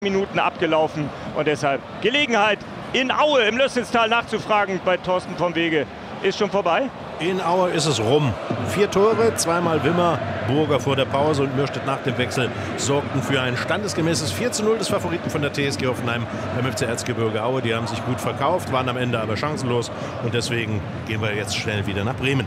Minuten abgelaufen und deshalb Gelegenheit in Aue im Lößnitztal nachzufragen bei Thorsten vom Wege. Ist schon vorbei? In Aue ist es rum. 4 Tore, zweimal Wimmer, Burger vor der Pause und Mürstedt nach dem Wechsel sorgten für ein standesgemäßes 4:0 des Favoriten von der TSG Hoffenheim beim FC Erzgebirge Aue. Die haben sich gut verkauft, waren am Ende aber chancenlos und deswegen gehen wir jetzt schnell wieder nach Bremen.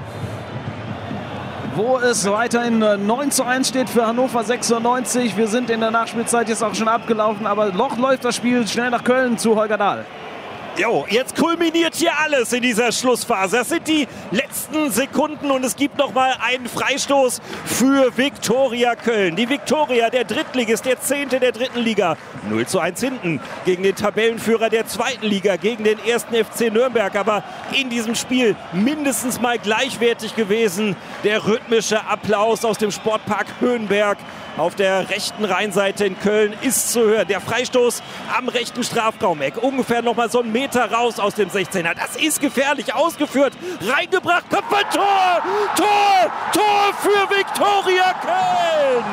Wo es weiterhin 9:1 steht für Hannover 96. Wir sind in der Nachspielzeit jetzt auch schon abgelaufen, aber noch läuft das Spiel schnell nach Köln zu Holger Dahl. Jo, jetzt kulminiert hier alles in dieser Schlussphase. Das sind die letzten Sekunden und es gibt noch mal einen Freistoß für Viktoria Köln. Die Viktoria, der Drittligist, der 10. der dritten Liga. 0:1 hinten gegen den Tabellenführer der zweiten Liga, gegen den 1. FC Nürnberg. Aber in diesem Spiel mindestens mal gleichwertig gewesen. Der rhythmische Applaus aus dem Sportpark Höhenberg auf der rechten Rheinseite in Köln ist zu hören. Der Freistoß am rechten Strafraumeck. Ungefähr noch mal so einen Meter raus aus dem 16er. Das ist gefährlich ausgeführt. Reingebracht. Kopfballtor! Tor für Viktoria Köln!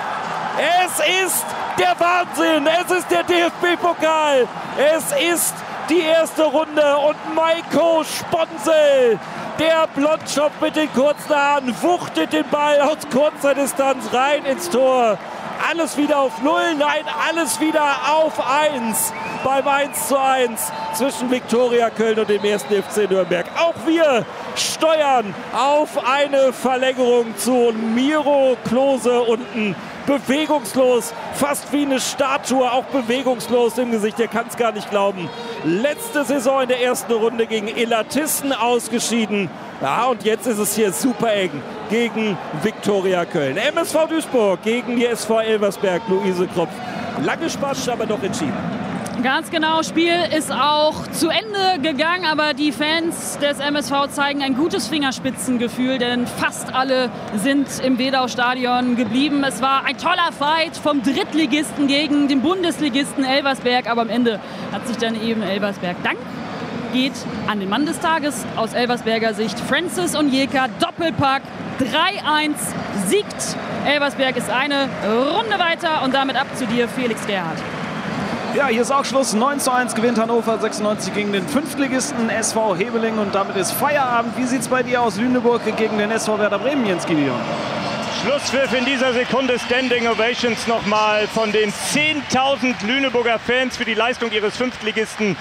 Es ist der Wahnsinn. Es ist der DFB-Pokal. Es ist die erste Runde und Maiko Sponsel, der Blondschopf mit den kurzen Haaren, wuchtet den Ball aus kurzer Distanz rein ins Tor. Alles wieder auf 0, nein, alles wieder auf 1 beim 1:1 zwischen Viktoria Köln und dem 1. FC Nürnberg. Auch wir steuern auf eine Verlängerung zu. Miro Klose unten bewegungslos, fast wie eine Statue, auch bewegungslos im Gesicht, der kann es gar nicht glauben. Letzte Saison in der ersten Runde gegen Illertissen ausgeschieden. Ja, und jetzt ist es hier super eng gegen Viktoria Köln. MSV Duisburg gegen die SV Elversberg, Luise Kropf. Lange Spaß, aber doch entschieden. Ganz genau, Spiel ist auch zu Ende gegangen, aber die Fans des MSV zeigen ein gutes Fingerspitzengefühl, denn fast alle sind im Wedau-Stadion geblieben. Es war ein toller Fight vom Drittligisten gegen den Bundesligisten Elversberg, aber am Ende hat sich dann eben Elversberg Dank geht an den Mann des Tages aus Elversberger Sicht. Francis Onyeka, Doppelpack, 3:1 siegt. Elversberg ist eine Runde weiter und damit ab zu dir, Felix Gerhardt. Ja, hier ist auch Schluss. 9:1 gewinnt Hannover 96 gegen den Fünftligisten SV Hebeling und damit ist Feierabend. Wie sieht es bei dir aus? Lüneburg gegen den SV Werder Bremen, Jens Gideon? Schlusspfiff in dieser Sekunde, Standing Ovations nochmal von den 10.000 Lüneburger Fans für die Leistung ihres Fünftligisten.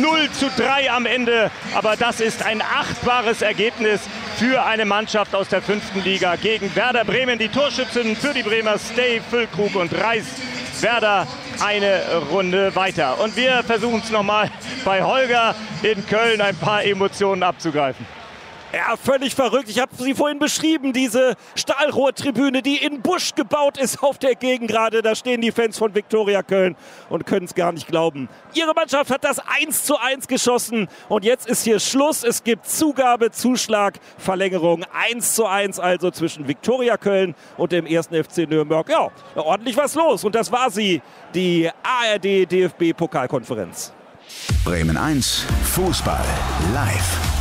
0:3 am Ende, aber das ist ein achtbares Ergebnis für eine Mannschaft aus der 5. Liga gegen Werder Bremen. Die Torschützen für die Bremer Stay, Füllkrug und Reis. Werder eine Runde weiter. Und wir versuchen es nochmal bei Holger in Köln ein paar Emotionen abzugreifen. Ja, völlig verrückt. Ich habe sie vorhin beschrieben, diese Stahlrohrtribüne, die in Busch gebaut ist auf der Gegengrade. Da stehen die Fans von Viktoria Köln und können es gar nicht glauben. Ihre Mannschaft hat das 1:1 geschossen und jetzt ist hier Schluss. Es gibt Zugabe, Zuschlag, Verlängerung. 1:1 also zwischen Viktoria Köln und dem 1. FC Nürnberg. Ja, ordentlich was los und das war sie, die ARD-DFB-Pokalkonferenz. Bremen 1, Fußball live.